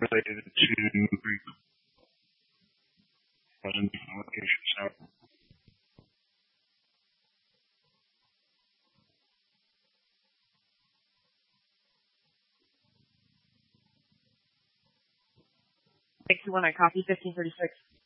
related to present allocation. So when I copy 1536.